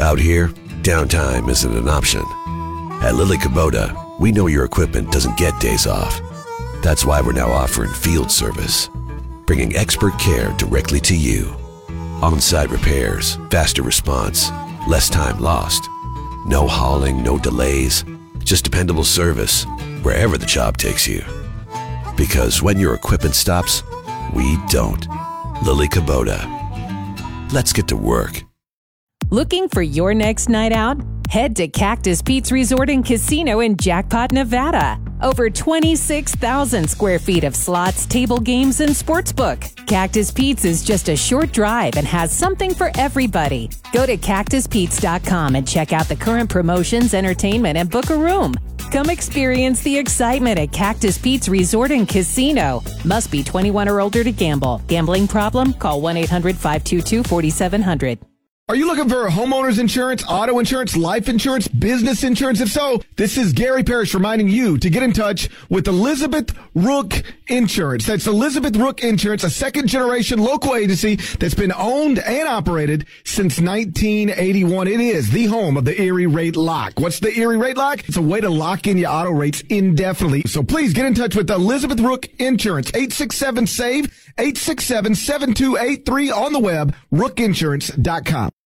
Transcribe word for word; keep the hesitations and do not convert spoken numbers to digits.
Out here, downtime isn't an option. At Lily Kubota, we know your equipment doesn't get days off. That's why we're now offering field service, bringing expert care directly to you. On-site repairs, faster response, less time lost. No hauling, no delays, just dependable service wherever the job takes you. Because when your equipment stops, we don't. Lily Kubota. Let's get to work. Looking for your next night out? Head to Cactus Pete's Resort and Casino in Jackpot, Nevada. Over twenty-six thousand square feet of slots, table games, and sportsbook. Cactus Pete's is just a short drive and has something for everybody. Go to cactus pete's dot com and check out the current promotions, entertainment, and book a room. Come experience the excitement at Cactus Pete's Resort and Casino. Must be twenty-one or older to gamble. Gambling problem? Call one eight hundred five two two four seven zero zero. Are you looking for homeowners insurance, auto insurance, life insurance, business insurance? If so, this is Gary Parrish reminding you to get in touch with Elizabeth Rook Insurance. That's Elizabeth Rook Insurance, a second-generation local agency that's been owned and operated since nineteen eighty-one. It is the home of the Erie Rate Lock. What's the Erie Rate Lock? It's a way to lock in your auto rates indefinitely. So please get in touch with Elizabeth Rook Insurance, eight six seven, S A V E, eight six seven, seven two eight three on the web, rook insurance dot com.